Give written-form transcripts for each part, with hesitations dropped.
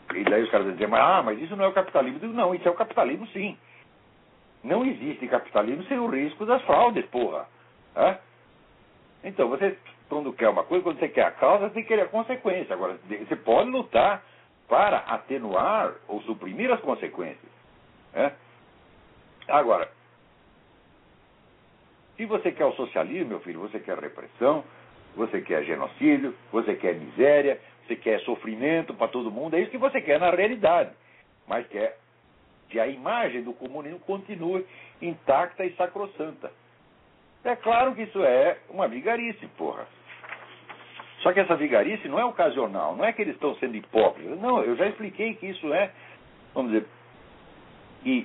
E daí os caras dizem, mas isso não é o capitalismo. Eu digo, não, isso é o capitalismo sim. Não existe capitalismo sem o risco das fraudes, porra. Então, você, quando quer uma coisa, quando você quer a causa, você tem que querer a consequência. Agora, você pode lutar para atenuar ou suprimir as consequências. Agora, se você quer o socialismo, meu filho, você quer repressão, você quer genocídio, você quer miséria, você quer sofrimento para todo mundo, é isso que você quer na realidade. Mas quer que a imagem do comunismo continue intacta e sacrossanta. É claro que isso é uma vigarice, porra. Só que essa vigarice não é ocasional, não é que eles estão sendo hipócritas. Não, eu já expliquei que isso é, vamos dizer, que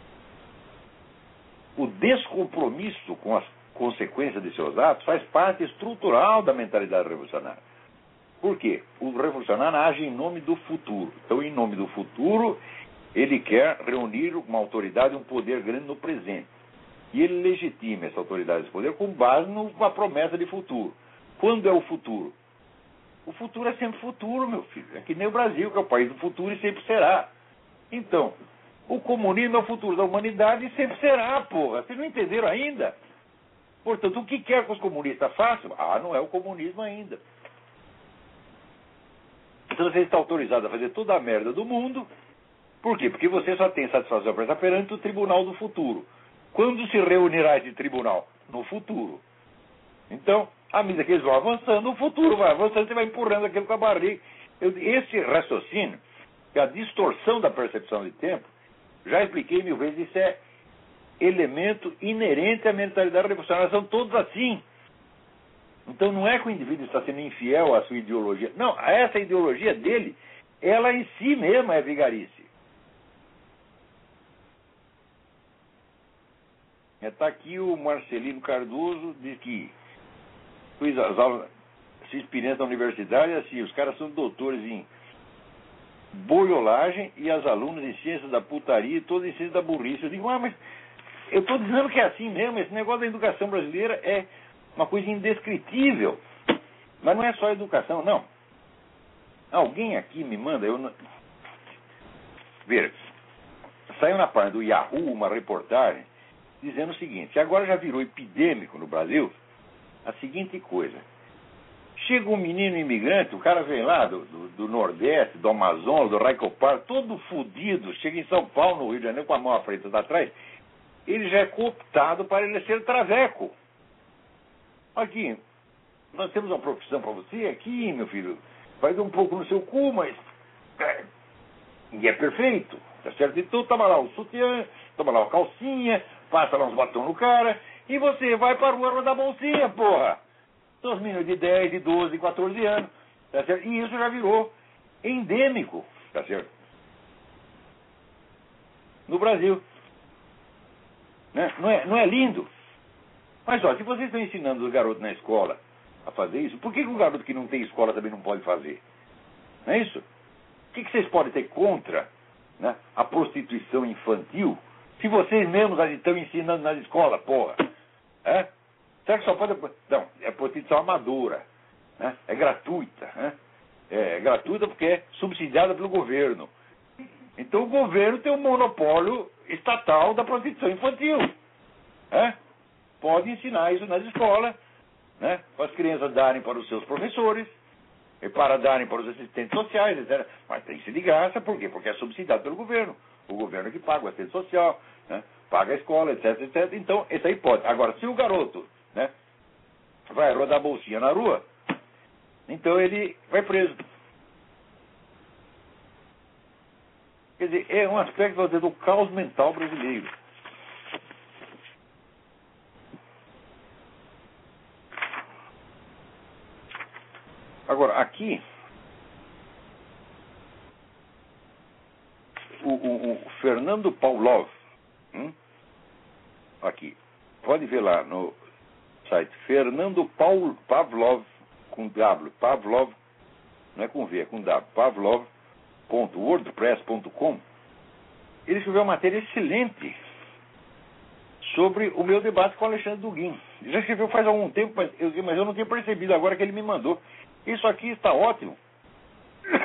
o descompromisso com as consequências de seus atos faz parte estrutural da mentalidade revolucionária. Por quê? O revolucionário age em nome do futuro. Então, em nome do futuro, ele quer reunir uma autoridade e um poder grande no presente. E ele legitima essa autoridade e esse poder com base numa promessa de futuro. Quando é o futuro? O futuro é sempre futuro, meu filho. É que nem o Brasil, que é o país do futuro e sempre será. Então, o comunismo é o futuro da humanidade e sempre será, porra. Vocês não entenderam ainda? Portanto, o que quer que os comunistas façam? Não é o comunismo ainda. Então você está autorizado a fazer toda a merda do mundo. Por quê? Porque você só tem satisfação para estar perante o tribunal do futuro. Quando se reunirá esse tribunal? No futuro. Então, à medida que eles vão avançando, o futuro vai avançando, você vai empurrando aquilo com a barriga. Esse raciocínio, que é a distorção da percepção de tempo, já expliquei 1000 vezes, isso é elemento inerente à mentalidade revolucionária. São todos assim. Então não é que o indivíduo está sendo infiel à sua ideologia. Não, essa ideologia dele, ela em si mesma é vigarice. Está aqui o Marcelino Cardoso, diz que fez as aulas, se experiência na universidade, assim, os caras são doutores em boiolagem e as alunas em ciências da putaria e todas em ciências da burrice. Eu digo, mas eu estou dizendo que é assim mesmo, esse negócio da educação brasileira é uma coisa indescritível. Mas não é só educação, não. Alguém aqui me manda, Veja, saiu na página do Yahoo uma reportagem dizendo o seguinte, agora já virou epidêmico no Brasil a seguinte coisa. Chega um menino imigrante, o cara vem lá do Nordeste, do Amazonas, do Raicopar, todo fodido, chega em São Paulo, no Rio de Janeiro, com a mão à frente e atrás, ele já é cooptado para ele ser traveco. Aqui, nós temos uma profissão para você aqui, meu filho, vai dar um pouco no seu cu, mas e é perfeito, tá certo? Então toma lá o sutiã, toma lá a calcinha, passa lá uns batons no cara, e você vai para a rua rodar bolsinha, porra. São os meninos de 10, de 12, 14 anos, tá certo? E isso já virou endêmico, tá certo? No Brasil. Né? Não é lindo? Mas, se vocês estão ensinando os garotos na escola a fazer isso, por que um garoto que não tem escola também não pode fazer? Não é isso? O que vocês podem ter contra, né, a prostituição infantil, se vocês mesmos estão ensinando nas escolas, porra? Será que só pode... Não, é prostituição amadora, né? É gratuita, né? É gratuita porque é subsidiada pelo governo. Então o governo tem um monopólio estatal da prostituição infantil. Pode ensinar isso nas escolas, né? Para as crianças darem para os seus professores, e para darem para os assistentes sociais, etc. Mas tem que ser de graça, por quê? Porque é subsidiado pelo governo. O governo é que paga o assistente social, né? Paga a escola, etc, etc. Então, essa aí pode. Agora, se o garoto, né, vai rodar bolsinha na rua, então ele vai preso. Quer dizer, é um aspecto, vou dizer, do caos mental brasileiro. Agora, aqui, o Fernando Pavlov, aqui, pode ver lá no site, Fernando Pavlov, com W, Pavlov, não é com V, é com W, pavlov.wordpress.com, ele escreveu uma matéria excelente sobre o meu debate com o Alexandre Dugin. Ele já escreveu faz algum tempo, mas eu não tinha percebido agora que ele me mandou. Isso aqui está ótimo.